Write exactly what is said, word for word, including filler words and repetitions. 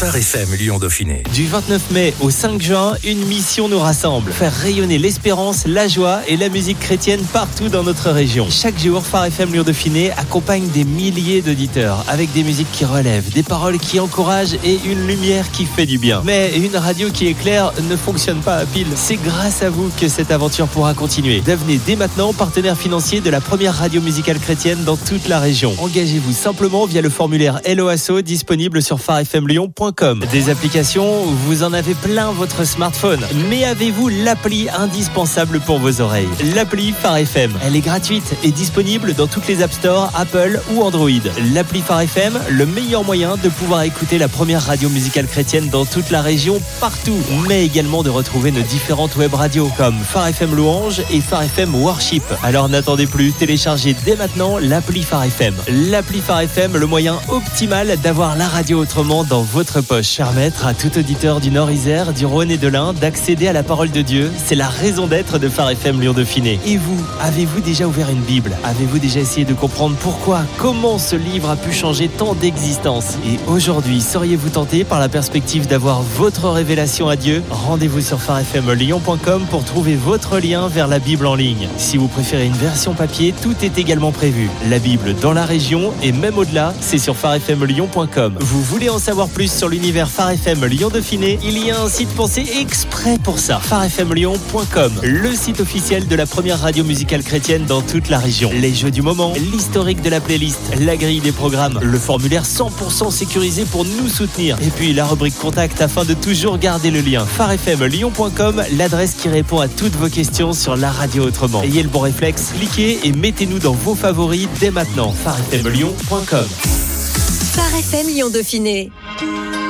Phare F M Lyon Dauphiné. Du vingt-neuf mai au cinq juin, une mission nous rassemble. Faire rayonner l'espérance, la joie et la musique chrétienne partout dans notre région. Chaque jour, Phare F M Lyon Dauphiné accompagne des milliers d'auditeurs avec des musiques qui relèvent, des paroles qui encouragent et une lumière qui fait du bien. Mais une radio qui éclaire ne fonctionne pas à pile. C'est grâce à vous que cette aventure pourra continuer. Devenez dès maintenant partenaire financier de la première radio musicale chrétienne dans toute la région. Engagez-vous simplement via le formulaire Hello Asso disponible sur phare f m lyon point com. Des applications, vous en avez plein votre smartphone. Mais avez-vous l'appli indispensable pour vos oreilles? L'appli Phare F M. Elle est gratuite et disponible dans toutes les App Store, Apple ou Android. L'appli Phare F M, le meilleur moyen de pouvoir écouter la première radio musicale chrétienne dans toute la région, partout. Mais également de retrouver nos différentes web radios comme Phare F M Louange et Phare F M Worship. Alors n'attendez plus, téléchargez dès maintenant l'appli Phare F M. L'appli Phare F M, le moyen optimal d'avoir la radio autrement dans votre poche. Permettre à tout auditeur du Nord-Isère, du Rhône et de l'Ain d'accéder à la parole de Dieu, c'est la raison d'être de Phare F M Lyon Dauphiné. Et vous, avez-vous déjà ouvert une Bible? Avez-vous déjà essayé de comprendre pourquoi, comment ce livre a pu changer tant d'existences? Et aujourd'hui, seriez-vous tenté par la perspective d'avoir votre révélation à Dieu? Rendez-vous sur phare f m lyon point com pour trouver votre lien vers la Bible en ligne. Si vous préférez une version papier, tout est également prévu. La Bible dans la région et même au-delà, c'est sur phare f m lyon point com. Vous voulez en savoir plus sur l'univers Phare F M Lyon Dauphiné? Il y a un site pensé exprès pour ça, phare f m lyon point com, le site officiel de la première radio musicale chrétienne dans toute la région. Les jeux du moment, l'historique de la playlist, la grille des programmes, le formulaire cent pour cent sécurisé pour nous soutenir, et puis la rubrique contact afin de toujours garder le lien. phare f m lyon point com, l'adresse qui répond à toutes vos questions sur la radio autrement. Ayez le bon réflexe, cliquez et mettez-nous dans vos favoris dès maintenant. phare f m lyon point com. Phare F M Lyon Dauphiné.